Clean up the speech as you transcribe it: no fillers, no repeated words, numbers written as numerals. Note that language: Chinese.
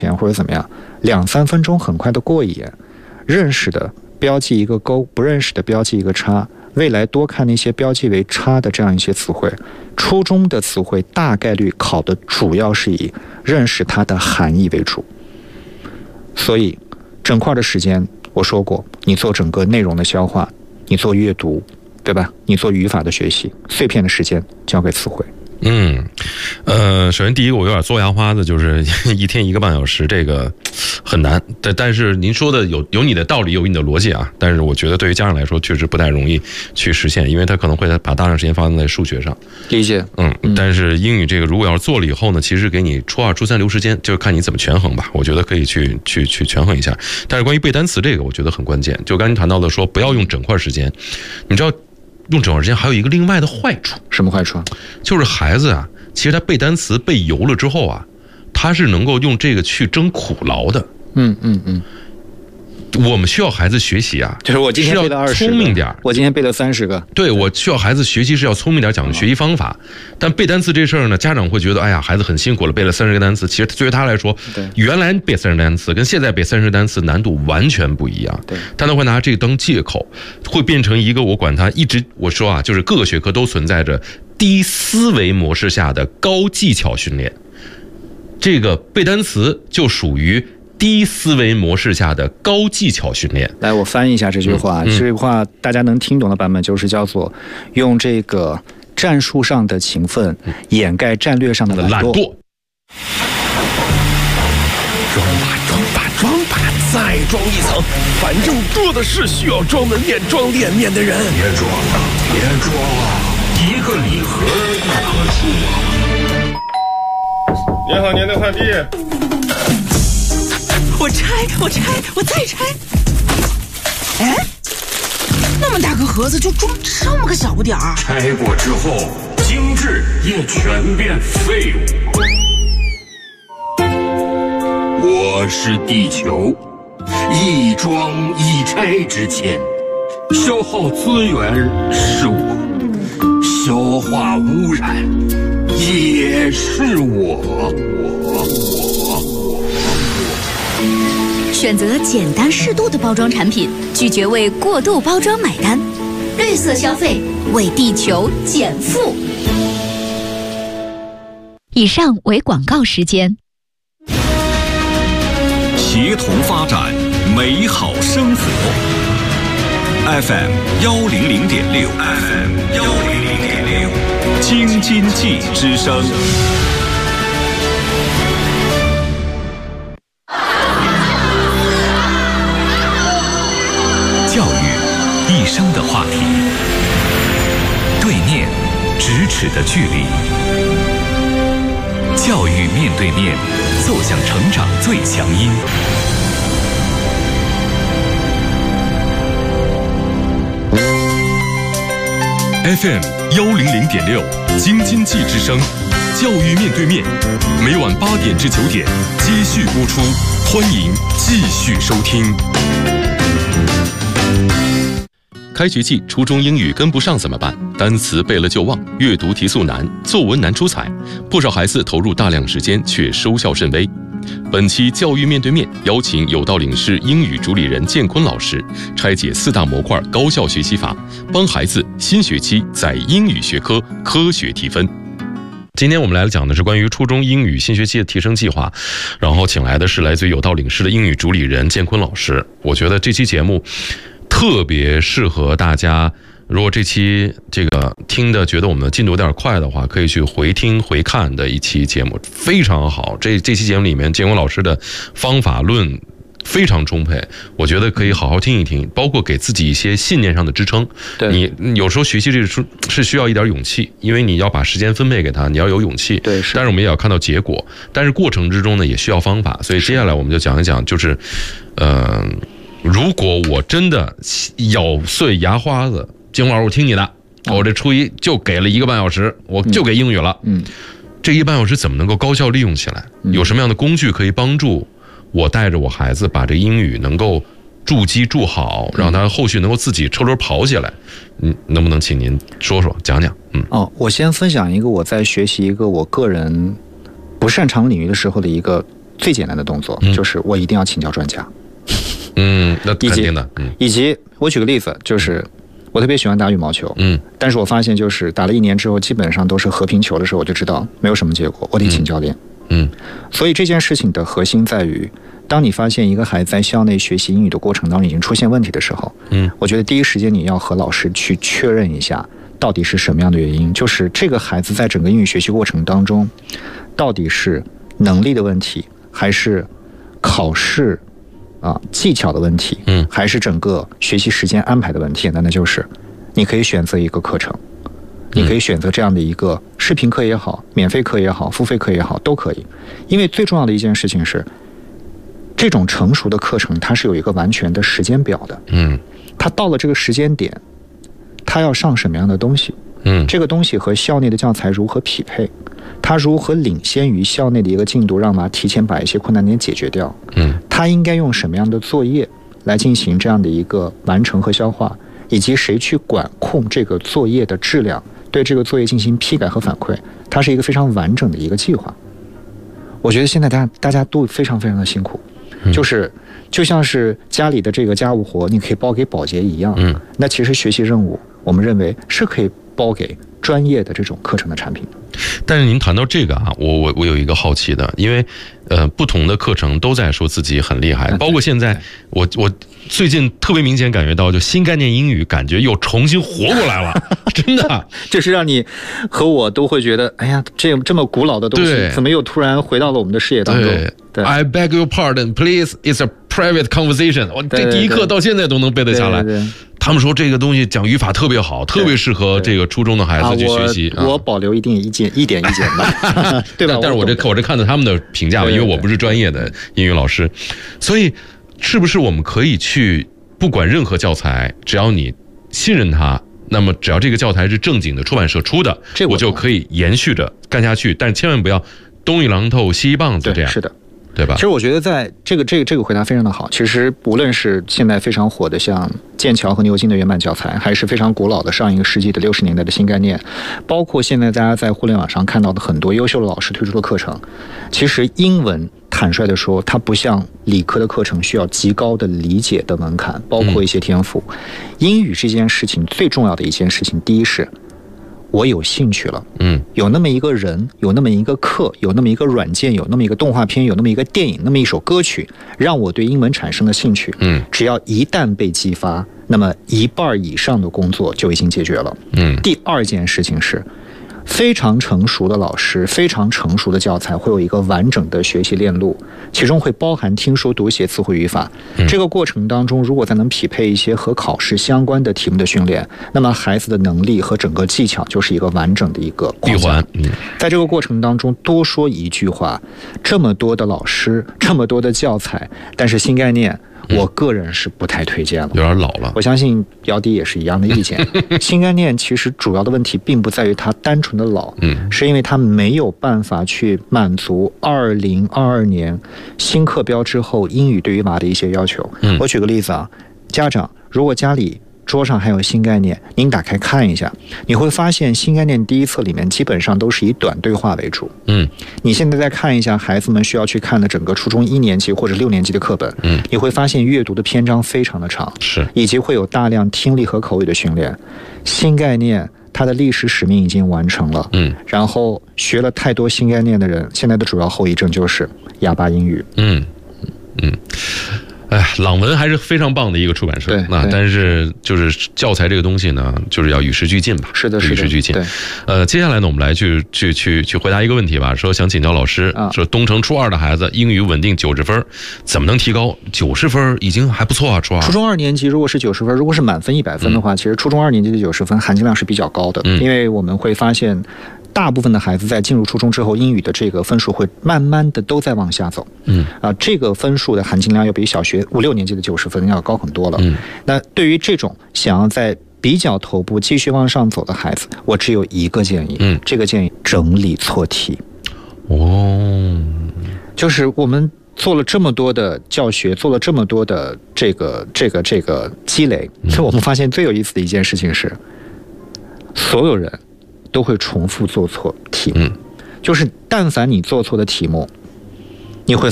或者怎么样，2-3分钟很快的过一眼，认识的标记一个勾，不认识的标记一个叉。未来多看那些标记为叉的这样一些词汇，初中的词汇大概率考的主要是以认识它的含义为主。所以整块的时间我说过，你做整个内容的消化，你做阅读，对吧？你做语法的学习，碎片的时间交给词汇。 首先第一个我有点嘬牙花子，就是一天1个半小时，这个很难。但是您说的有你的道理，有你的逻辑啊。但是我觉得对于家长来说，确实不太容易去实现，因为他可能会把大量时间放在数学上。 理解。 但是英语这个如果要是做了以后呢，其实给你初2、初3留时间，就看你怎么权衡吧。我觉得可以去权衡一下。但是关于背单词这个，我觉得很关键。就刚才谈到的说，不要用整块时间，你知道。用整块时间还有一个另外的坏处。什么坏处？就是孩子啊，其实他背单词背油了之后啊，他是能够用这个去争苦劳的。我们需要孩子学习啊， 就是我今天背了20个， 聪明点， 我今天背了30个。 对，我需要孩子学习是要聪明点，讲究学习方法。但背单词这事儿呢，家长会觉得，哎呀，孩子很辛苦了，背了30个单词。其实对于他来说，原来背30个单词跟现在背30个单词难度完全不一样。但他会拿这个当借口，会变成一个我管他我说啊，就是各个学科都存在着低思维模式下的高技巧训练。这个背单词就属于低思维模式下的高技巧训练。来，我翻译一下这句话。这句话大家能听懂的版本就是叫做用这个战术上的勤奋掩盖战略上的懒惰。装吧，再装一层，反正多的是需要装门面、装脸面的人。别装了，一个礼盒一棵树。 你好，您的快递。 我再拆。哎，那么大个盒子就装这么个小不点儿。 拆过之后，精致也全变废物。我是地球，一装一拆之前，消耗资源是我，消化污染也是我。 选择简单适度的包装产品，拒绝为过度包装买单。绿色消费，为地球减负。以上为广告时间。 协同发展，美好生活。FM 100.6 ，FM 100.6，京津冀之声。教育，一生的话题。对面，咫尺的距离。教育面对面，奏响成长最强音。FM 100.6，京津冀之声，教育面对面，每晚8点至9点接续播出，欢迎继续收听。开学季，初中英语跟不上怎么办？单词背了就忘，阅读题速难，作文难出彩，不少孩子投入大量时间却收效甚微。本期教育面对面邀请有道领事英语主理人建坤老师拆解4大模块高效学习法，帮孩子新学期在英语学科科学提分。今天我们来讲的是关于初中英语新学期的提升计划，然后请来的是来自于有道领事的英语主理人建坤老师。我觉得这期节目特别适合大家，如果这期这个听的觉得我们的进度有点快的话，可以去回听回看的一期节目，非常好。这期节目里面建坤老师的方法论非常充沛，我觉得可以好好听一听，包括给自己一些信念上的支撑。你有时候学习这是需要一点勇气，因为你要把时间分配给他，你要有勇气。对，但是我们也要看到结果，但是过程之中呢也需要方法。所以接下来我们就讲一讲，就是如果我真的咬碎牙花子，金老师，我听你的，我这初一就给了1个半小时，我就给英语了。这1个半小时怎么能够高效利用起来？有什么样的工具可以帮助我带着我孩子把这英语能够筑基筑好，让他后续能够自己车轮跑起来？能不能请您说说讲讲？ 我先分享一个我在学习一个我个人不擅长领域的时候的一个最简单的动作，就是我一定要请教专家。 那肯定的。 以及我举个例子，就是我特别喜欢打羽毛球，但是我发现就是打了1年之后，基本上都是和平球的时候，我就知道没有什么结果，我得请教练。所以这件事情的核心在于，当你发现一个孩子在校内学习英语的过程当中已经出现问题的时候，我觉得第一时间你要和老师去确认一下，到底是什么样的原因，就是这个孩子在整个英语学习过程当中，到底是能力的问题，还是考试技巧的问题，还是整个学习时间安排的问题。简单的就是你可以选择一个课程，你可以选择这样的一个视频课也好，免费课也好，付费课也好，都可以。因为最重要的一件事情是，这种成熟的课程它是有一个完全的时间表的。它到了这个时间点，它要上什么样的东西，这个东西和校内的教材如何匹配，它如何领先于校内的一个进度，让它提前把一些困难点解决掉，它应该用什么样的作业来进行这样的一个完成和消化，以及谁去管控这个作业的质量，对这个作业进行批改和反馈，它是一个非常完整的一个计划。我觉得现在大家都非常非常的辛苦，就像是家里的这个家务活你可以包给保洁一样，那其实学习任务我们认为是可以包给专业的这种课程的产品。 但是您谈到这个我有一个好奇的，因为不同的课程都在说自己很厉害，包括现在我最近特别明显感觉到，就新概念英语感觉又重新活过来了，真的， 就是让你和我都会觉得，哎呀，这么古老的东西怎么又突然回到了我们的视野当中。 对 I beg your pardon, please, it's a private conversation。 这第一课到现在都能背得下来。他们说这个东西讲语法特别好，特别适合这个初中的孩子去学习。 我保留一点意见吧，对吧？ 但是我这看的他们的评价吧，因为我不是专业的英语老师，所以是不是我们可以去不管任何教材，只要你信任它，那么只要这个教材是正经的出版社出的，我就可以延续着干下去，但是千万不要东一榔头西一棒子这样。 是的。 对吧？ 其实我觉得在这个回答非常的好。其实无论是现在非常火的像剑桥和牛津的原版教材，还是非常古老的上一个世纪的60年代的新概念，包括现在大家在互联网上看到的很多优秀的老师推出的课程，其实英文坦率的说，它不像理科的课程需要极高的理解的门槛，包括一些天赋。英语这件事情最重要的一件事情，第一是我有兴趣了，有那么一个人，有那么一个课，有那么一个软件，有那么一个动画片，有那么一个电影，那么一首歌曲，让我对英文产生了兴趣。只要一旦被激发，那么1半以上的工作就已经解决了。第二件事情是，非常成熟的老师，非常成熟的教材会有一个完整的学习链路，其中会包含听说读写词汇语法。这个过程当中，如果再能匹配一些和考试相关的题目的训练，那么孩子的能力和整个技巧就是一个完整的一个闭环。在这个过程当中，多说一句话，这么多的老师，这么多的教材，但是新概念我个人是不太推荐了， 有点老了。 我相信姚迪也是一样的意见。新概念其实主要的问题并不在于它单纯的老，是因为它没有办法去满足2022年新课标之后英语对语法的一些要求。我举个例子家长如果家里桌上还有新概念，您打开看一下，你会发现新概念第一册里面基本上都是以短对话为主。你现在再看一下孩子们需要去看的整个初中1年级或者6年级的课本，你会发现阅读的篇章非常的长，以及会有大量听力和口语的训练。新概念它的历史使命已经完成了，然后学了太多新概念的人，现在的主要后遗症就是哑巴英语。 朗文还是非常棒的一个出版社，但是就是教材这个东西呢，就是要与时俱进吧。 是的， 与时俱进。接下来呢，我们来去回答一个问题吧。说想请教老师，说东城初2的孩子英语稳定90分，怎么能提高？90分已经还不错初2。 初中2年级如果是90分，如果是满分100分的话，其实初中2年级的90分含金量是比较高的，因为我们会发现，大部分的孩子在进入初中之后，英语的这个分数会慢慢的都在往下走。这个分数的含金量要比小学5、6年级的90分要高很多了。那对于这种想要在比较头部继续往上走的孩子，我只有一个建议，这个建议整理错题。就是我们做了这么多的教学，做了这么多的这个积累，所以我们发现最有意思的一件事情是，所有人都会重复做错题目，就是但凡你做错的题目，